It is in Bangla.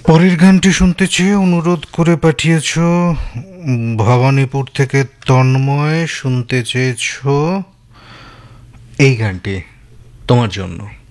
পরের গানটি শুনতে চেয়ে অনুরোধ করে পাঠিয়েছ ভবানীপুর থেকে তন্ময়, শুনতে চেয়েছ এই গানটি তোমার জন্য।